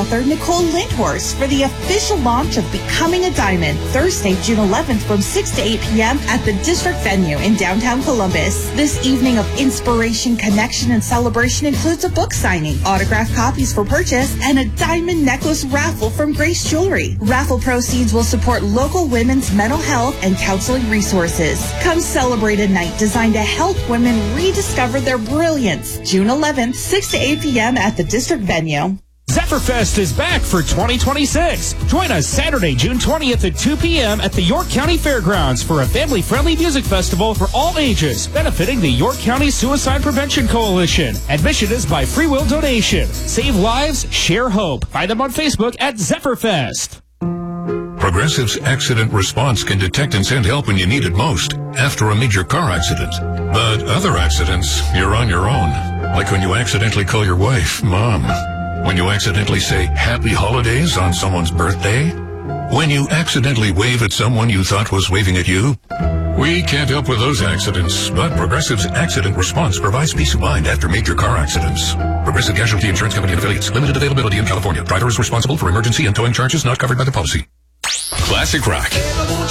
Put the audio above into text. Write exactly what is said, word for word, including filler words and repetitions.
author Nicole Lindhorst for the official launch of Becoming a Diamond, Thursday, June eleventh from six to eight p.m. at the District Venue in downtown Columbus. This evening of inspiration, connection, and celebration includes a book signing, autographed copies for purchase, and a diamond necklace raffle from Grace Jewelry. Raffle proceeds will support local women's mental health and counseling resources. Come celebrate a night designed to help women rediscover their brilliance. June eleventh, six to eight p.m. at the District Venue. Zephyr-Fest is back for twenty twenty-six. Join us Saturday, June twentieth at two p.m. at the York County Fairgrounds for a family-friendly music festival for all ages, benefiting the York County Suicide Prevention Coalition. Admission is by free will donation. Save lives, share hope. Find them on Facebook at Zephyr-Fest. Progressive's accident response can detect and send help when you need it most, after a major car accident. But other accidents, you're on your own. Like when you accidentally call your wife Mom. When you accidentally say Happy Holidays on someone's birthday. When you accidentally wave at someone you thought was waving at you. We can't help with those accidents, but Progressive's accident response provides peace of mind after major car accidents. Progressive Casualty Insurance Company and affiliates. Limited availability in California. Driver is responsible for emergency and towing charges not covered by the policy. Classic rock.